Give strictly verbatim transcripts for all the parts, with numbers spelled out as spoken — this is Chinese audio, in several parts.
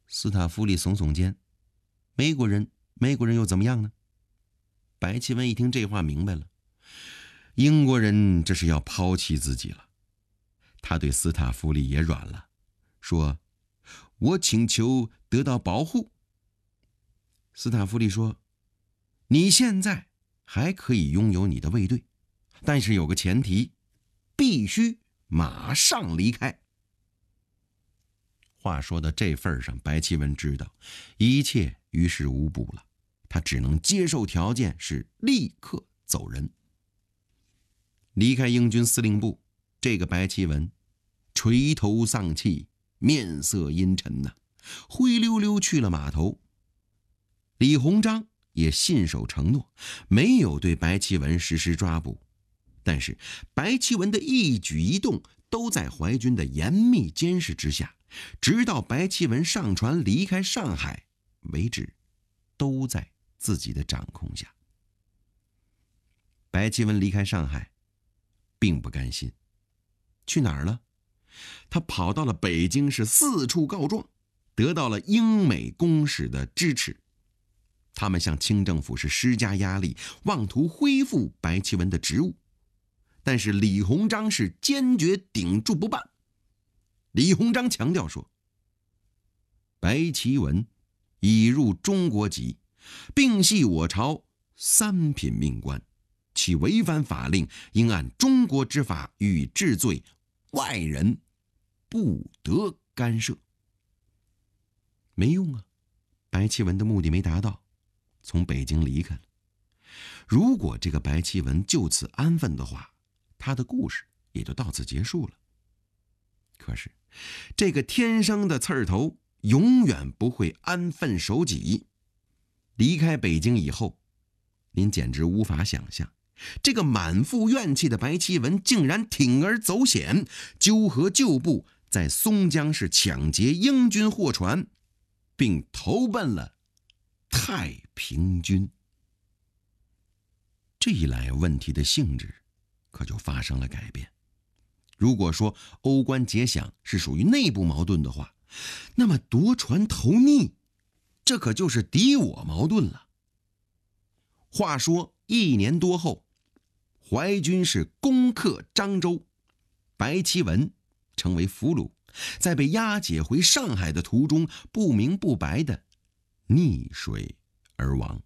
斯塔夫利耸耸肩，美国人，美国人又怎么样呢？白奇文一听这话明白了，英国人这是要抛弃自己了。他对斯塔夫利也软了，说：“我请求得到保护。”斯塔夫利说：“你现在还可以拥有你的卫队，但是有个前提，必须马上离开。”话说到这份上，白奇文知道一切于事无补了，他只能接受条件，是立刻走人。离开英军司令部，这个白奇文垂头丧气，面色阴沉呐、啊，灰溜溜去了码头。李鸿章也信守承诺，没有对白奇文实施抓捕，但是白奇文的一举一动都在淮军的严密监视之下，直到白奇文上船离开上海为止，都在自己的掌控下。白奇文离开上海并不甘心，去哪儿了？他跑到了北京市，四处告状，得到了英美公使的支持。他们向清政府是施加压力，妄图恢复白奇文的职务，但是李鸿章是坚决顶住不办。李鸿章强调说：“白奇文已入中国籍，并系我朝三品命官，其违反法令，应按中国之法予以治罪，外人不得干涉。”没用啊，白奇文的目的没达到，从北京离开了。如果这个白奇文就此安分的话，他的故事也就到此结束了。可是这个天生的刺儿头永远不会安分守己。离开北京以后，您简直无法想象，这个满腹怨气的白奇文竟然铤而走险，纠合旧部在松江市抢劫英军货船，并投奔了太平军。这一来，问题的性质可就发生了改变。如果说欧官结饷是属于内部矛盾的话，那么夺船投逆，这可就是敌我矛盾了。话说一年多后，淮军是攻克漳州，白奇文成为俘虏，在被押解回上海的途中，不明不白的溺水而亡。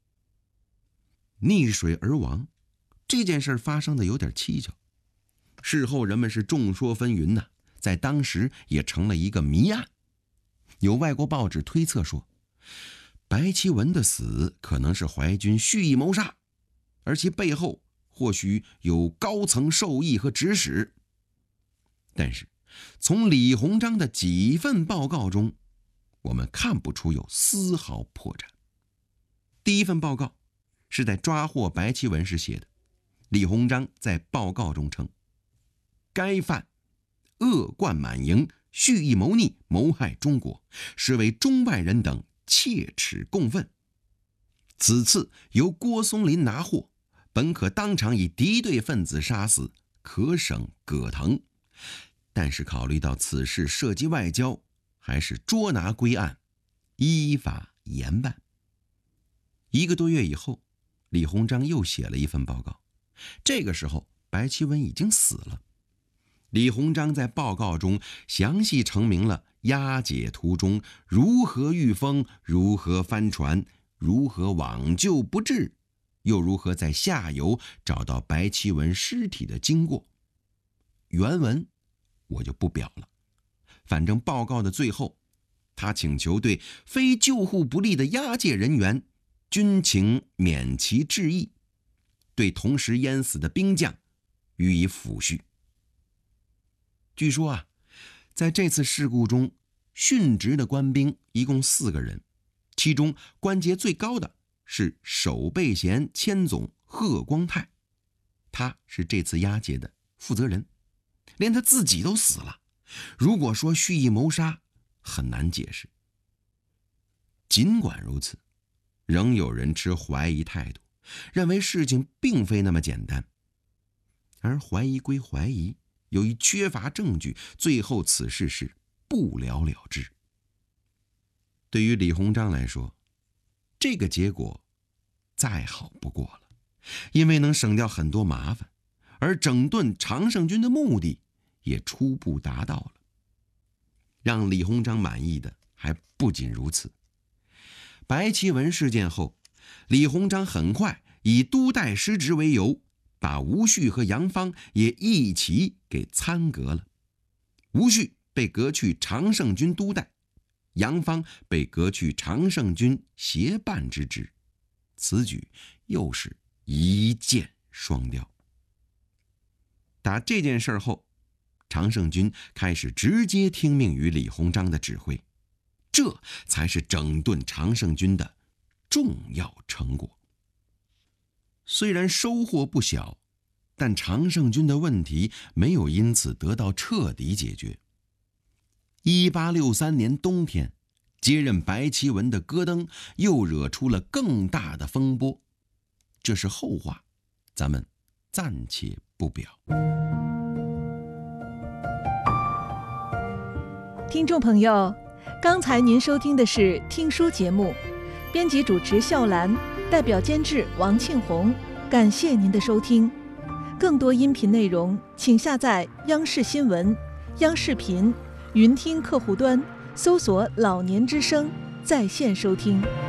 溺水而亡这件事发生的有点蹊跷，事后人们是众说纷纭呐、啊，在当时也成了一个谜案。有外国报纸推测说，白奇文的死可能是淮军蓄意谋杀，而其背后或许有高层授意和指使。但是从李鸿章的几份报告中，我们看不出有丝毫破绽。第一份报告是在抓获白奇文时写的，李鸿章在报告中称，该犯恶贯满盈，蓄意谋逆，谋害中国，是为中外人等切齿共愤。此次由郭松龄拿获，本可当场以敌对分子杀死，可省葛藤，但是考虑到此事涉及外交，还是捉拿归案，依法严办。一个多月以后，李鸿章又写了一份报告，这个时候白奇文已经死了。李鸿章在报告中详细陈明了押解途中如何遇风，如何翻船，如何往救不治，又如何在下游找到白奇文尸体的经过。原文我就不表了，反正报告的最后，他请求对非救护不利的押解人员均请免其致意，对同时淹死的兵将予以抚恤。据说啊，在这次事故中，殉职的官兵一共四个人，其中官阶最高的是守备衔千总贺光泰，他是这次押解的负责人，连他自己都死了。如果说蓄意谋杀，很难解释。尽管如此，仍有人持怀疑态度，认为事情并非那么简单。而怀疑归怀疑，由于缺乏证据，最后此事是不了了之。 对于李鸿章来说，这个结果再好不过了，因为能省掉很多麻烦，而整顿常胜军的目的也初步达到了。让李鸿章满意的还不仅如此。白旗文事件后，李鸿章很快以督带失职为由，把吴旭和杨芳也一起给参革了。吴旭被革去常胜军督带，杨芳被革去常胜军协办之职，此举又是一箭双雕。打这件事后，常胜军开始直接听命于李鸿章的指挥，这才是整顿常胜军的重要成果。虽然收获不小，但常胜军的问题没有因此得到彻底解决。一八六三年冬天，接任白旗文的戈登又惹出了更大的风波，这是后话，咱们暂且不表。 听众朋友，刚才您收听的是听书节目，编辑主持笑兰，代表监制王庆红，感谢您的收听。更多音频内容，请下载央视新闻、央视频、云听客户端，搜索老年之声在线收听。